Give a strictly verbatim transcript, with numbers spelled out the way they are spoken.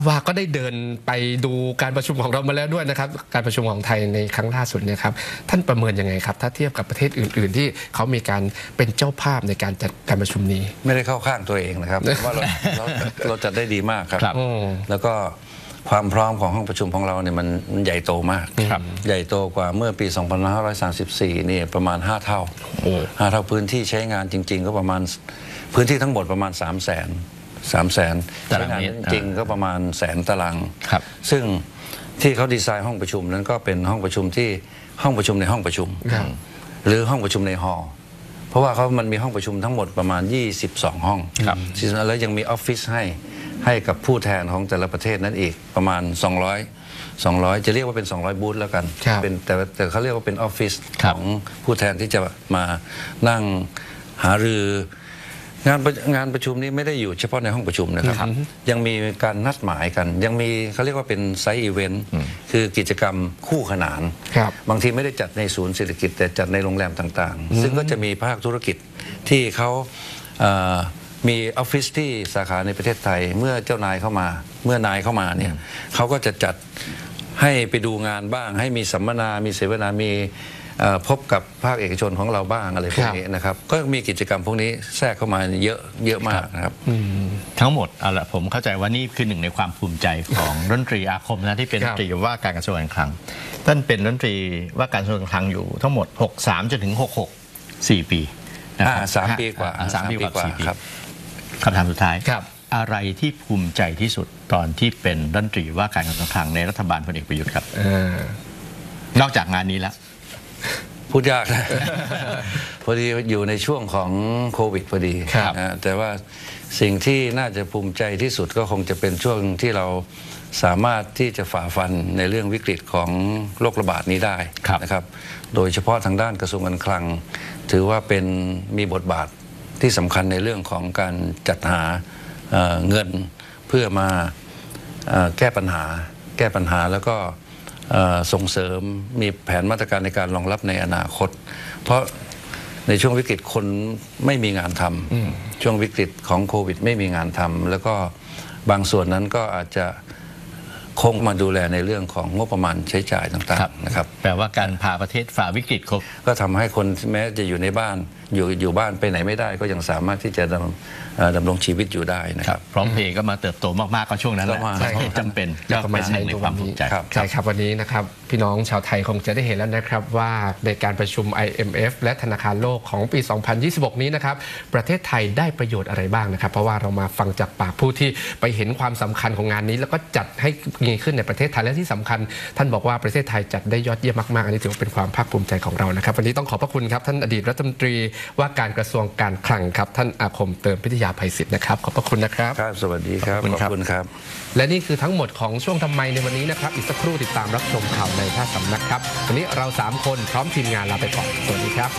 ว่าก็ได้เดินไปดูการประชุมของเรามาแล้วด้วยนะครับการประชุมของไทยในครั้งล่าสุดเนี่ยครับท่านประเมินยังไงครับถ้าเทียบกับประเทศอื่นๆที่เขามีการเป็นเจ้าภาพในการจัดการประชุมนี้ไม่ได้เข้าข้างตัวเองนะครับว่าเราเราเราจัดได้ดีมากครับแล้วก็ความพร้อมของห้องประชุมของเราเนี่ยมันใหญ่โตมากใหญ่โตกว่าเมื่อปีสองพันห้าร้อยสามสิบสี่นี่ประมาณห้าเท่าห้าเท่าพื้นที่ใช้งานจริงๆก็ประมาณพื้นที่ทั้งหมดประมาณสามแสนสามแสนใช้งานจริงก็ประมาณแสนตารางซึ่งที่เขาดีไซน์ห้องประชุมนั้นก็เป็นห้องประชุมที่ห้องประชุมในห้องประชุมหรือห้องประชุมในฮอลล์เพราะว่าเขามันมีห้องประชุมทั้งหมดประมาณยี่สิบสองห้องแล้วยังมีออฟฟิศให้ให้กับผู้แทนของแต่ละประเทศนั้นอีกประมาณสองร้อย สองร้อยจะเรียกว่าเป็นสองร้อยบูธแล้วกันเป็นแต่แต่เขาเรียกว่าเป็นออฟฟิศของผู้แทนที่จะมานั่งหารืองานงานประชุมนี้ไม่ได้อยู่เฉพาะในห้องประชุมนะครับยังมีการนัดหมายกันยังมีเขาเรียกว่าเป็นไซต์อีเวนต์คือกิจกรรมคู่ขนานบางทีไม่ได้จัดในศูนย์เศรษฐกิจแต่จัดในโรงแรมต่างๆซึ่งก็จะมีภาคธุรกิจที่เขามีออฟฟิศที่สาขาในประเทศไทยเมื่อเจ้านายเข้ามาเมื่อนายเข้ามาเนี่ยเขาก็จะจัดให้ไปดูงานบ้างให้มีสัมมนามีเสวนามีพบกับภาคเอกชนของเราบ้างอะไรพวกนี้นะครับก็มีกิจกรรมพวกนี้แทรกเข้ามาเยอะเยอะมากนะครับทั้งหมดเอาละผมเข้าใจว่านี่คือหนึ่งในความภูมิใจของรัฐมนตรีอาคมนะที่เป็นรัฐมนตรีว่าการกระทรวงการคลังท่านเป็นรัฐมนตรีว่าการกระทรวงการคลังอยู่ทั้งหมดหกสิบสามจนถึงหกสิบหก สี่ปีนะครับสามปีกว่าสามปีกว่าสี่ปีคำถามสุดท้ายอะไรที่ภูมิใจที่สุดตอนที่เป็นรัฐมนตรีว่าการกระทรวงการคลังในรัฐบาลพลเอกประยุทธ์ครับนอกจากงานนี้แล้วพูดยากนะพอดีอยู่ในช่วงของโควิดพอดีนะแต่ว่าสิ่งที่น่าจะภูมิใจที่สุดก็คงจะเป็นช่วงที่เราสามารถที่จะฝ่าฟันในเรื่องวิกฤตของโรคระบาดนี้ได้นะครับโดยเฉพาะทางด้านกระทรวงการคลังถือว่าเป็นมีบทบาทที่สำคัญในเรื่องของการจัดหาเงินเพื่อมาแก้ปัญหาแก้ปัญหาแล้วก็ส่งเสริมมีแผนมาตรการในการรองรับในอนาคตเพราะในช่วงวิกฤตคนไม่มีงานทำช่วงวิกฤตของโควิดไม่มีงานทำแล้วก็บางส่วนนั้นก็อาจจะคงมาดูแลในเรื่องของงบประมาณใช้จ่ายต่างๆนะครับแปลว่าการพาประเทศฝ่าวิกฤตก็ทำให้คนแม้จะอยู่ในบ้านอยู่อยู่บ้านไปไหนไม่ได้ก็ยังสามารถที่จะดำดำรงชีวิตอยู่ได้นะครับพร้อมเพย์ก็มาเติบโตมากๆก็ช่วงนั้นแหละจำเป็นก็เป็นหนึ่งในความภูมิใจใช่ครับวันนี้นะครับพี่น้องชาวไทยคงจะได้เห็นแล้วนะครับว่าในการประชุม ไอ เอ็ม เอฟ และธนาคารโลกของปี สองพันยี่สิบหก นี้นะครับประเทศไทยได้ประโยชน์อะไรบ้างนะครับเพราะว่าเรามาฟังจากปากผู้ที่ไปเห็นความสำคัญของงานนี้แล้วก็จัดให้มีขึ้นในประเทศไทยและที่สำคัญท่านบอกว่าประเทศไทยจัดได้ยอดเยี่ยมมากๆอันนี้ถือว่าเป็นความภาคภูมิใจของเรานะครับวันนี้ต้องขอบพระคุณครับท่านอดีตรัฐมนตรีว่าการกระทรวงการคลังครับท่านอาคมเติมพิทยาภัยศิษย์นะครับขอบพระคุณนะครับครับสวัสดีครับขอบคุณครับและนี่คือทั้งหมดของช่วงทำไมในวันนี้นะครับอีกสักครู่ติดตามรับชมข่าวในท่าสำนักครับวันนี้เราสามคนพร้อมทีมงานลาไปก่อนสวัสดีครับ